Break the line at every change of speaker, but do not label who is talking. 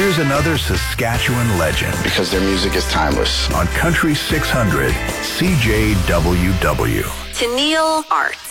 Here's another Saskatchewan legend.
Because their music is timeless.
On Country 600, CJWW.
Tennille Arts.